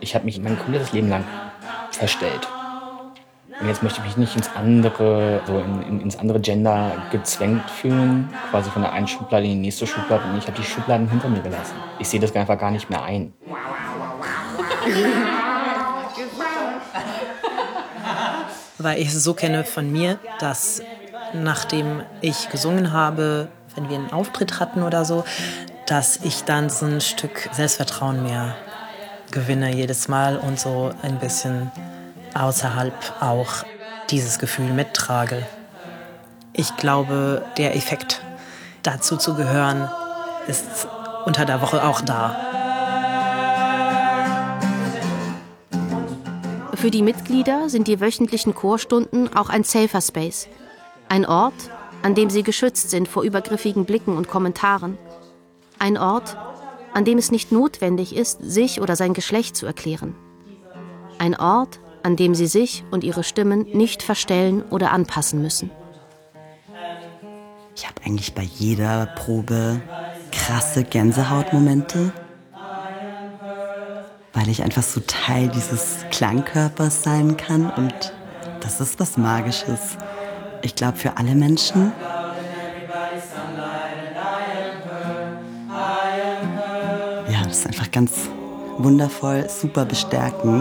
Ich habe mich mein komplettes Leben lang verstellt. Und jetzt möchte ich mich nicht ins andere, ins andere Gender gezwängt fühlen, quasi von der einen Schublade in die nächste Schublade. Und ich habe die Schubladen hinter mir gelassen. Ich sehe das einfach gar nicht mehr ein. Weil ich es so kenne von mir, dass nachdem ich gesungen habe, wenn wir einen Auftritt hatten oder so, dass ich dann so ein Stück Selbstvertrauen mehr gewinne jedes Mal und so ein bisschen außerhalb auch dieses Gefühl mittrage. Ich glaube, der Effekt, dazu zu gehören, ist unter der Woche auch da. Für die Mitglieder sind die wöchentlichen Chorstunden auch ein Safer Space. Ein Ort, an dem sie geschützt sind vor übergriffigen Blicken und Kommentaren. Ein Ort, an dem es nicht notwendig ist, sich oder sein Geschlecht zu erklären. Ein Ort, an dem sie sich und ihre Stimmen nicht verstellen oder anpassen müssen. Ich habe eigentlich bei jeder Probe krasse Gänsehautmomente, weil ich einfach so Teil dieses Klangkörpers sein kann und das ist was Magisches. Ich glaube, für alle Menschen. Ja, das ist einfach ganz wundervoll, super bestärkend.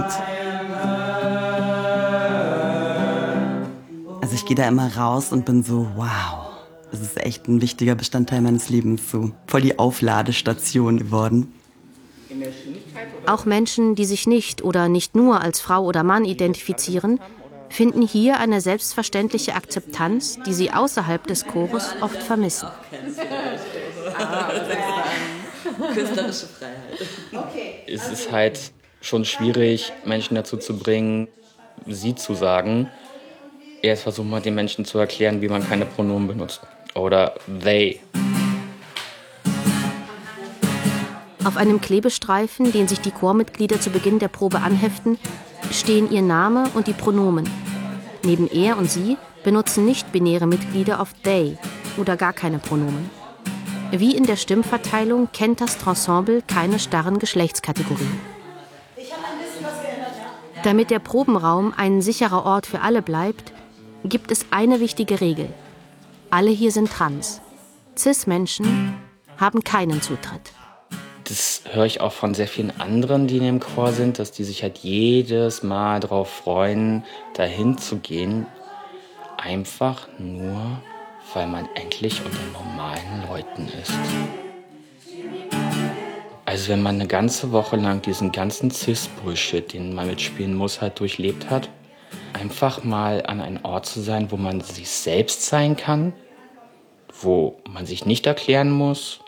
Also ich gehe da immer raus und bin so, wow, das ist echt ein wichtiger Bestandteil meines Lebens, so voll die Aufladestation geworden. Auch Menschen, die sich nicht oder nicht nur als Frau oder Mann identifizieren, finden hier eine selbstverständliche Akzeptanz, die sie außerhalb des Chores oft vermissen. Künstlerische Freiheit. Es ist halt schon schwierig, Menschen dazu zu bringen, sie zu sagen. Erst versuchen wir den Menschen zu erklären, wie man keine Pronomen benutzt. Oder they. Auf einem Klebestreifen, den sich die Chormitglieder zu Beginn der Probe anheften, stehen ihr Name und die Pronomen. Neben er und sie benutzen nicht-binäre Mitglieder oft they oder gar keine Pronomen. Wie in der Stimmverteilung kennt das Ensemble keine starren Geschlechtskategorien. Damit der Probenraum ein sicherer Ort für alle bleibt, gibt es eine wichtige Regel. Alle hier sind trans. Cis-Menschen haben keinen Zutritt. Das höre ich auch von sehr vielen anderen, die in dem Chor sind, dass die sich halt jedes Mal darauf freuen, dahin zu gehen. Einfach nur, weil man endlich unter normalen Leuten ist. Also wenn man eine ganze Woche lang diesen ganzen Cis-Bullshit, den man mitspielen muss, halt durchlebt hat, einfach mal an einem Ort zu sein, wo man sich selbst sein kann, wo man sich nicht erklären muss,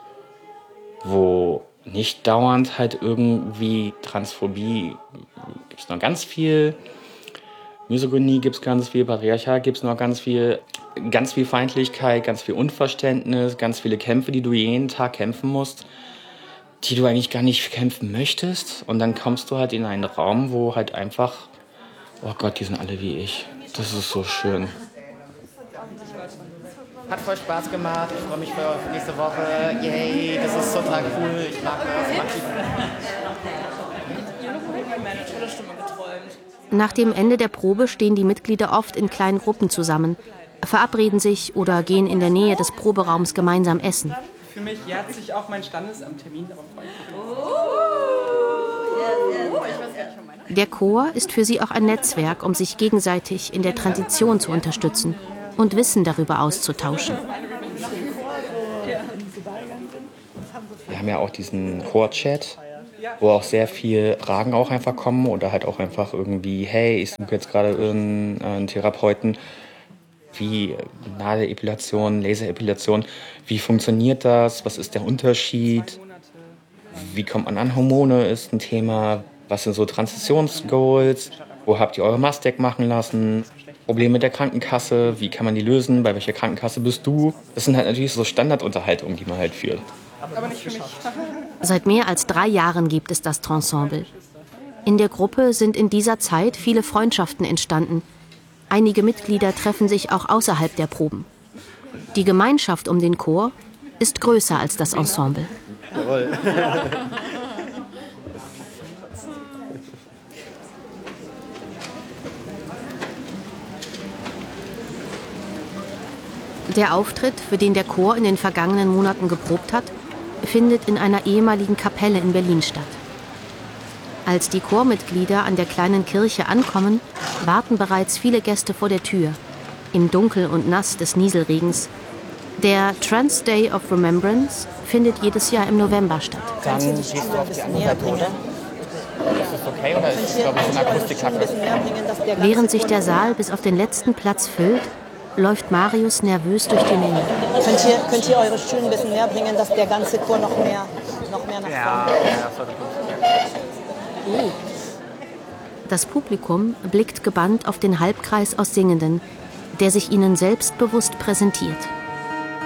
wo nicht dauernd halt irgendwie Transphobie, gibt es noch ganz viel, Misogynie gibt es ganz viel, Patriarchat gibt es noch ganz viel Feindlichkeit, ganz viel Unverständnis, ganz viele Kämpfe, die du jeden Tag kämpfen musst, die du eigentlich gar nicht kämpfen möchtest. Und dann kommst du halt in einen Raum, wo halt einfach, oh Gott, die sind alle wie ich. Das ist so schön. Hat voll Spaß gemacht. Ich freue mich für nächste Woche. Yay, das ist total cool. Ich mag das. Nach dem Ende der Probe stehen die Mitglieder oft in kleinen Gruppen zusammen, verabreden sich oder gehen in der Nähe des Proberaums gemeinsam essen. Für mich jährt sich auch mein Standesamttermin. Der Chor ist für sie auch ein Netzwerk, um sich gegenseitig in der Transition zu unterstützen und Wissen darüber auszutauschen. Wir haben ja auch diesen Chor-Chat, wo auch sehr viele Fragen auch einfach kommen oder halt auch einfach irgendwie, hey, ich suche jetzt gerade irgendeinen Therapeuten, wie Nadelepilation, Laserepilation, wie funktioniert das, was ist der Unterschied, wie kommt man an Hormone ist ein Thema, was sind so Transitionsgoals, wo habt ihr eure Mastec machen lassen, Probleme mit der Krankenkasse, wie kann man die lösen, bei welcher Krankenkasse bist du? Das sind halt natürlich so Standardunterhaltungen, die man halt führt. Aber nicht für mich. Seit mehr als 3 Jahren gibt es das Ensemble. In der Gruppe sind in dieser Zeit viele Freundschaften entstanden. Einige Mitglieder treffen sich auch außerhalb der Proben. Die Gemeinschaft um den Chor ist größer als das Ensemble. Jawohl. Der Auftritt, für den der Chor in den vergangenen Monaten geprobt hat, findet in einer ehemaligen Kapelle in Berlin statt. Als die Chormitglieder an der kleinen Kirche ankommen, warten bereits viele Gäste vor der Tür, im Dunkel und Nass des Nieselregens. Der Trans Day of Remembrance findet jedes Jahr im November statt. Dann gehst du auf die andere Seite, oder? Ist das okay oder ist es, glaube ich, so eine Akustikkacke? Während sich der Saal bis auf den letzten Platz füllt, läuft Marius nervös durch die Menge. Könnt ihr eure Stühle ein bisschen näher bringen, dass der ganze Chor noch mehr nach vorne kommt? Das Publikum blickt gebannt auf den Halbkreis aus Singenden, der sich ihnen selbstbewusst präsentiert.